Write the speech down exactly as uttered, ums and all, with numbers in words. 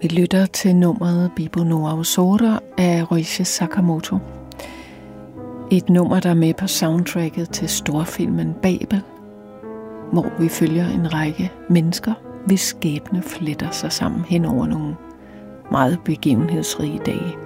Vi lytter til nummeret Bibo no Aozora af Ryuichi Sakamoto. Et nummer, der er med på soundtracket til storfilmen Babel, hvor vi følger en række mennesker, hvis skæbne fletter sig sammen hen over nogle meget begivenhedsrige dage.